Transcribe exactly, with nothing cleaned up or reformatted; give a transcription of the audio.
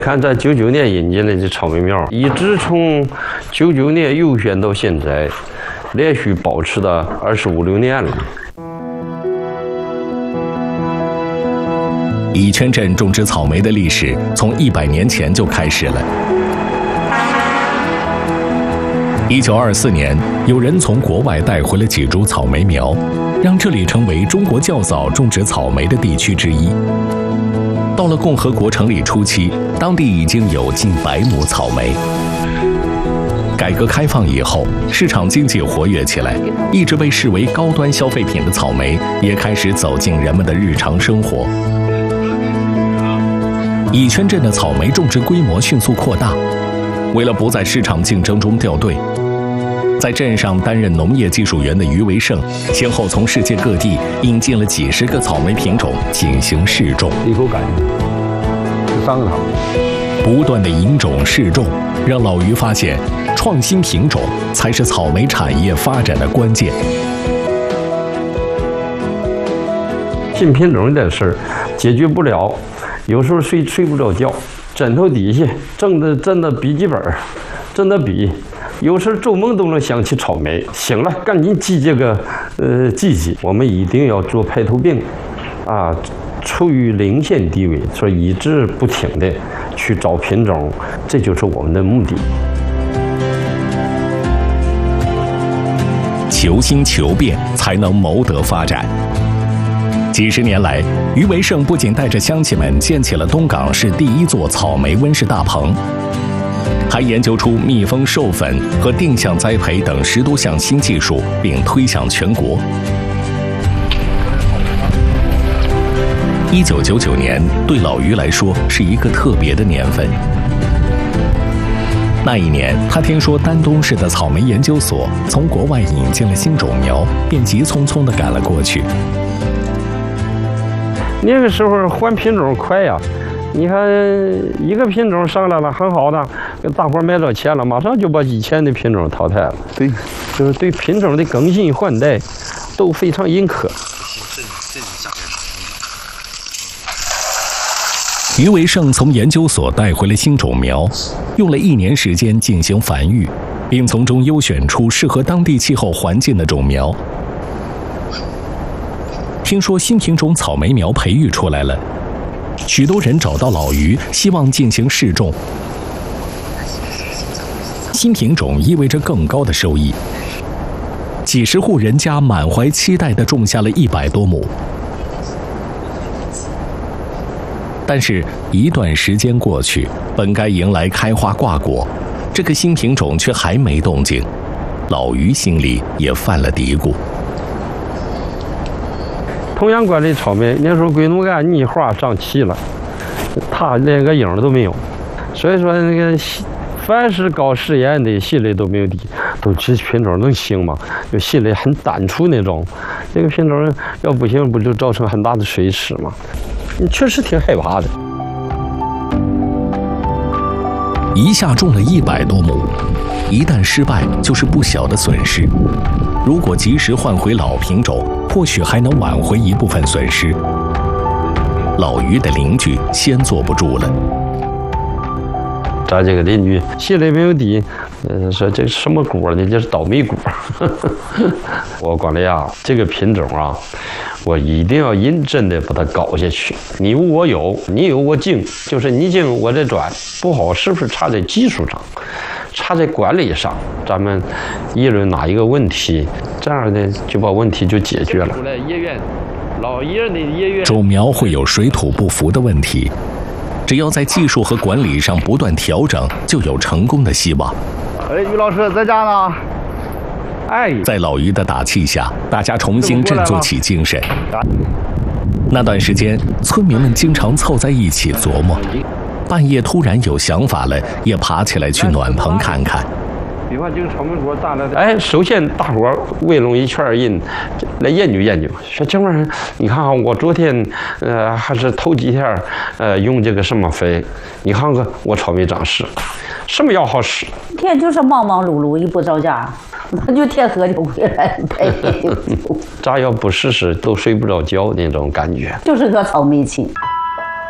看，在九九年引进的这草莓苗，一直从九九年优选到现在，连续保持了二十五六年了。 乙圈镇种植草莓的历史从一百年前就开始了。一九二四年，有人从国外带回了几株草莓苗，让这里成为中国较早种植草莓的地区之一。到了共和国成立初期，当地已经有近百亩草莓。改革开放以后，市场经济活跃起来，一直被视为高端消费品的草莓也开始走进人们的日常生活。乙圈镇的草莓种植规模迅速扩大，为了不在市场竞争中掉队，在镇上担任农业技术员的余维胜，先后从世界各地引进了几十个草莓品种进行试种。 一口感觉，十三个糖。 不断的引种试种，让老于发现，创新品种才是草莓产业发展的关键。 新品种这事儿解决不了，有时候睡睡不着觉，枕头底下正的正的笔记本，正的笔。有时做梦都能想起草莓，醒了赶紧记这个，呃，记记。我们一定要做排头病，啊，处于领先地位，所以一直不停的去找品种，这就是我们的目的。 求新求变，才能谋得发展。几十年来，余维胜不仅带着乡亲们建起了东港市第一座草莓温室大棚，还研究出蜜蜂授粉和定向栽培等十多项新技术，并推向全国。一九九九年对老于来说是一个特别的年份。那一年，他听说丹东市的草莓研究所从国外引进了新种苗，便急匆匆地赶了过去。 那个时候换品种快呀。你看，一个品种上来了，很好的，给大伙买到钱了，马上就把以前的品种淘汰了。 对， 就是对品种的更新换代都非常严苛。 余维胜从研究所带回了新种苗，用了一年时间进行繁育，并从中优选出适合当地气候环境的种苗。听说新品种草莓苗培育出来了，许多人找到老于，希望进行试种。新品种意味着更高的收益，几十户人家满怀期待地种下了一百多亩。但是，一段时间过去，本该迎来开花挂果，这个新品种却还没动静，老于心里也犯了嘀咕。 同样管理草莓，那时候归农干泥化上气了，它连个影都没有。所以说那个凡是搞实验的心里都没有底，都这品种能行吗？就心里很淡出那种。这个品种要不行，不就造成很大的损失吗？你确实挺害怕的。 一下种了一百多亩，一旦失败就是不小的损失。如果及时换回老品种，或许还能挽回一部分损失。老于的邻居先坐不住了。 咱这个邻居心里没有底，呃，说这什么果呢？这是倒霉果。我管了呀，这个品种啊，我一定要认真的把它搞下去。你有我有，你有我精，就是你精我这专，不好是不是差在技术上，差在管理上？咱们议论哪一个问题，这样的就把问题就解决了。老爷的业院种苗会有水土不服的问题。只要在技术和管理上不断调整，就有成功的希望。 哎，于老师在家呢。 哎， 在老于的打气下，大家重新振作起精神。那段时间，村民们经常凑在一起琢磨，半夜突然有想法了，也爬起来去暖棚看看。 比方这个草莓果大了，哎，首先大伙围拢一圈人来研究研究，说这玩意儿，你看看我昨天，呃，还是头几天，呃，用这个什么肥，你看看我草莓长势，什么药好使？ 天就是忙忙碌碌，一不着家，那就天黑就回来陪。 咋要不试试都睡不着觉那种感觉， 就是个草莓亲。